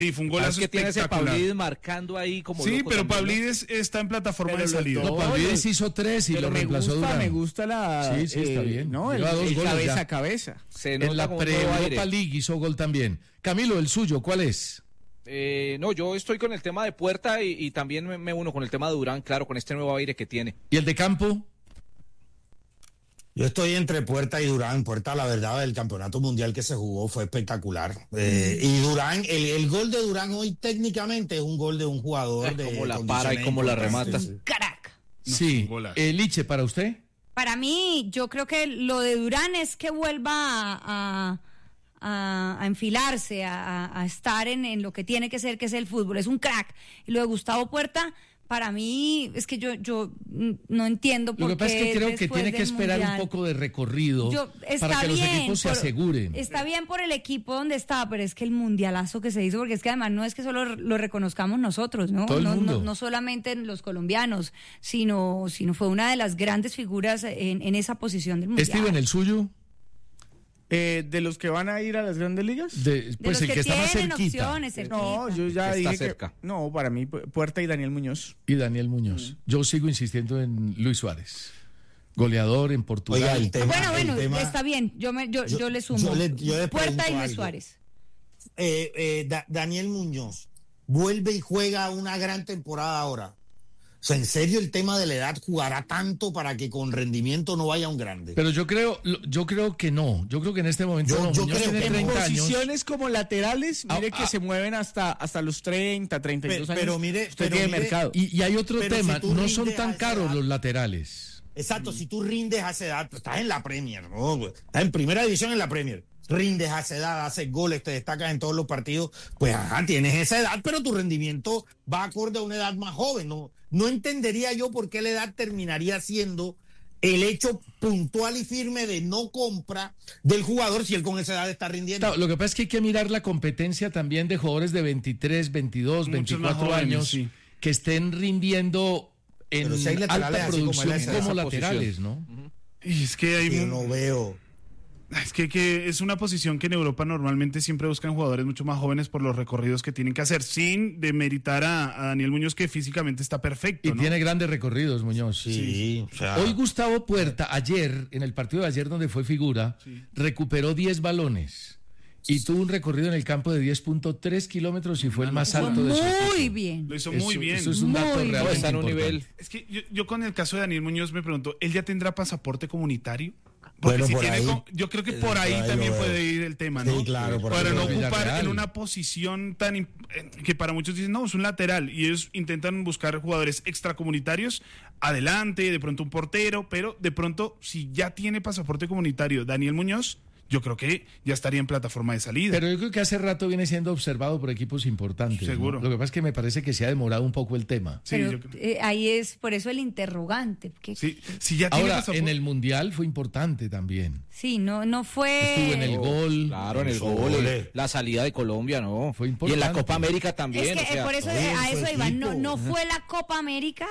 Sí, fue un golazo que tiene ese espectacular. Pavlidis marcando ahí como Sí, loco pero también, Pavlidis está en plataforma Pero de los salida. dos- No, Pavlidis hizo 3 y Pero lo reemplazó Durán. me gusta la... Sí, está bien. ¿no? Lleva 2 el goles cabeza ya. a cabeza. ¿no? Se En nota la como un nuevo pre-Europa aire. League hizo gol también. Camilo, el suyo, ¿cuál es? No, yo estoy con el tema de Puerta y también me uno con el tema de Durán, claro, con este nuevo aire que tiene. ¿Y el de campo? Yo estoy entre Puerta y Durán. Puerta, la verdad, el campeonato mundial que se jugó fue espectacular. Y Durán, el gol de Durán hoy técnicamente es un gol de un jugador de Cómo la para y condiciones cómo la importantes. remata. Carac. Sí. golazo. Liche, ¿para usted? Para mí, yo creo que lo de Durán es que vuelva a enfilarse, a estar en lo que tiene que ser, que es el fútbol. Es un crack. Y lo de Gustavo Puerta, para mí, es que yo no entiendo por qué. Lo que pasa es que creo que después tiene que del esperar Mundial. un poco de recorrido Está para que los bien, equipos se por- aseguren. Está bien por el equipo donde está, pero es que el mundialazo que se hizo, porque es que además no es que solo lo reconozcamos nosotros, ¿no? Todo el mundo. No solamente los colombianos, sino fue una de las grandes figuras en esa posición del mundial. Steven, ¿el suyo? ¿De los que van a ir a las grandes ligas? Pues De los el que está más tienen cerquita. opciones, cerquita. No, yo ya Está dije cerca. que... No, para mí, Puerta y Daniel Muñoz. Y Daniel Muñoz. Yo sigo insistiendo en Luis Suárez. Goleador en Portugal. Oiga, el tema, Bueno, el tema- está bien, yo le sumo. yo les Puerta pregunto y Luis algo. Suárez. Daniel Muñoz vuelve y juega una gran temporada ahora. O sea, ¿en serio el tema de la edad jugará tanto para que con rendimiento no vaya un grande? Pero yo creo que no. Yo creo que en este momento Yo- no. yo Muñoz creo tiene que En 30 años. posiciones como laterales, mire Ah, que ah. se mueven hasta los 30, 32 años. Pero mire, Usted pero tiene mire, mercado. Y hay otro Pero tema. si tú No son rindes a tan esa caros edad- los laterales. Exacto, si tú rindes a esa edad, pues estás en la Premier, ¿no? Estás en primera división en la Premier. Rindes a esa edad, haces goles, te destacas en todos los partidos, pues ajá, tienes esa edad, pero tu rendimiento va acorde a una edad más joven. No entendería yo por qué la edad terminaría siendo el hecho puntual y firme de no compra del jugador si él con esa edad está rindiendo. Claro, lo que pasa es que hay que mirar la competencia también de jugadores de 23, 22, Muchos más 24 jóvenes, años sí. que estén rindiendo en Pero si hay laterales alta así como producción él, como, esa laterales, ¿no? Y es que hay Yo no veo. Es que es una posición que en Europa normalmente siempre buscan jugadores mucho más jóvenes por los recorridos que tienen que hacer, sin demeritar a Daniel Muñoz, que físicamente está perfecto, Y ¿no? tiene grandes recorridos, Muñoz. Sí, o sea, Hoy Gustavo Puerta, ayer, en el partido de ayer donde fue figura, recuperó 10 balones y tuvo un recorrido en el campo de 10.3 kilómetros y fue el más alto de su Muy equipo. bien. Lo hizo muy bien. Eso es un dato Muy bien. realmente Está en un importante. nivel. Es que yo con el caso de Daniel Muñoz me pregunto, ¿él ya tendrá pasaporte comunitario? Porque Bueno, si por tiene ahí. yo creo que por ahí Por ahí también lo veo. puede ir el tema, ¿no? Sí, claro, por ahí Para lo no veo. ocupar Villarreal. en una posición que para muchos dicen, no, es un lateral, y ellos intentan buscar jugadores extracomunitarios, adelante, de pronto un portero, pero de pronto, si ya tiene pasaporte comunitario Daniel Muñoz, yo creo que ya estaría en plataforma de salida. Pero yo creo que hace rato viene siendo observado por equipos importantes. ¿no? Seguro. Lo que pasa es que me parece que se ha demorado un poco el tema. Sí, Pero yo creo. ahí es por eso el interrogante. Porque, Sí, si ya tiene Ahora, pasaporte. en el Mundial fue importante también. sí, no fue. Estuvo en el gol. Claro, en el Esos gol, goles. la salida de Colombia, ¿no? Fue Y en importante. la Copa América también. Es que o sea, por eso todo a su eso iba. equipo. No fue la Copa América,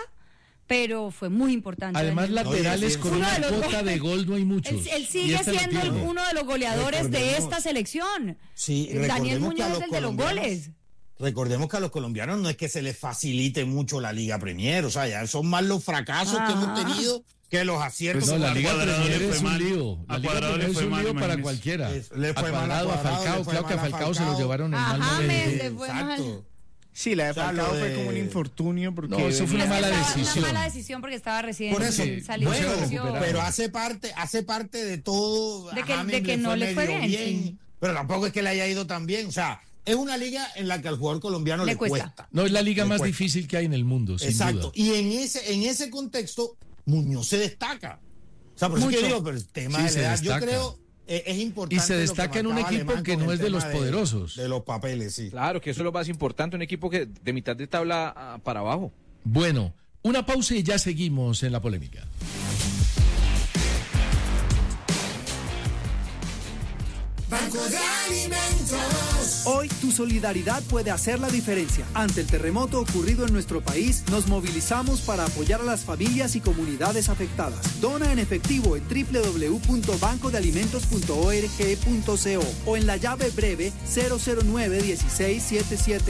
pero fue muy importante. Además, Daniel. laterales con Uno una de los cuota go- de gol no hay muchos. Él Y sigue este lo siendo tiene. uno de los goleadores de Recordemos- esta selección. Sí, Daniel recordemos que a Muñoz los es el de los colombianos- goles. Recordemos que a los colombianos no es que se les facilite mucho la Liga Premier, o sea, ya son más los fracasos que hemos tenido que los aciertos. Pues no, la a Liga Cuadrado Premier le fue es un mal. lío. A La Liga Cuadrado Premier le es fue un mal, lío para imagínese. Le cualquiera. fue A mal a Cuadrado, a Cuadrado, Falcao. le fue Creo que a mal a Falcao se lo Falcao. llevaron en A mal James momento. le fue mal. Exacto. Sí, la de O sea, Falcao lo fue de- como un infortunio porque... No, eso fue una Es que mala estaba- decisión. Una mala decisión porque estaba recién Por eso, salido bueno, de lesión. recuperado. pero hace parte de todo. De A que- James de que no le fue medio bien, sí. pero tampoco es que le haya ido tan bien. O sea, es una liga en la que al jugador colombiano Le le cuesta. cuesta. No, es la liga Le más cuesta. difícil que hay en el mundo, sin Exacto. duda. Y en ese contexto, Muñoz se destaca. O sea, por eso Mucho. que digo, pero el tema Sí, de se la edad, yo destaca. creo, es importante. Y se lo que destaca en un marcaba equipo Alemán que con no el es de los tema poderosos. De los papeles, sí. Claro, que eso es lo más importante, un equipo que de mitad de tabla para abajo. Bueno, una pausa y ya seguimos en la polémica. Banco de Alimentos. Hoy tu solidaridad puede hacer la diferencia. Ante el terremoto ocurrido en nuestro país, nos movilizamos para apoyar a las familias y comunidades afectadas. Dona en efectivo en www.bancodealimentos.org.co o en la llave breve 009-1677